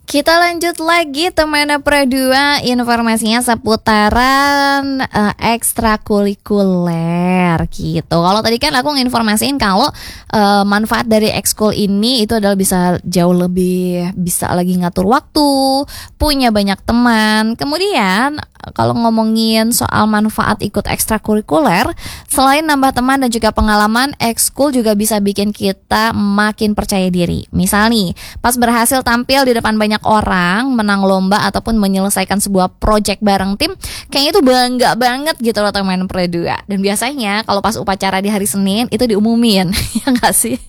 Kita lanjut lagi teman Pro 2, informasinya seputaran ekstrakurikuler gitu. Kalau tadi kan aku nginformasiin kalau manfaat dari ekskul ini itu adalah bisa jauh lebih bisa lagi ngatur waktu, punya banyak teman. Kemudian kalau ngomongin soal manfaat ikut ekstrakurikuler, selain nambah teman dan juga pengalaman, ekskul juga bisa bikin kita makin percaya diri. Misal nih, pas berhasil tampil di depan banyak orang, menang lomba ataupun menyelesaikan sebuah project bareng tim, kayaknya itu bangga banget gitu loh teman Pro 2. Dan biasanya kalau pas upacara di hari Senin itu diumumin, ya nggak sih?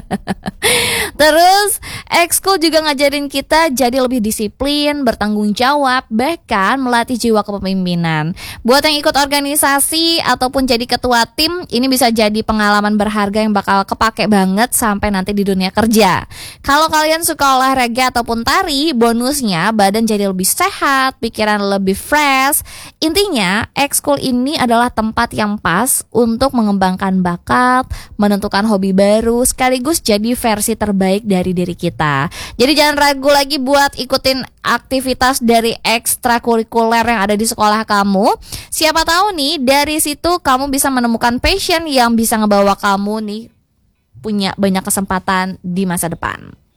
Terus ekskul juga ngajarin kita jadi lebih disiplin, bertanggung jawab, bahkan melatih jiwa kepemimpinan. Buat yang ikut organisasi ataupun jadi ketua tim, ini bisa jadi pengalaman berharga yang bakal kepake banget sampai nanti di dunia kerja. Kalau kalian suka olahraga ataupun tari, bonusnya badan jadi lebih sehat, pikiran lebih fresh. Intinya, ekskul ini adalah tempat yang pas untuk mengembangkan bakat, menentukan hobi baru, sekaligus jadi versi terbaik dari diri kita. Jadi jangan ragu lagi buat ikutin aktivitas dari ekstrakurikuler yang ada di sekolah kamu. Siapa tahu nih dari situ kamu bisa menemukan passion yang bisa ngebawa kamu nih punya banyak kesempatan di masa depan.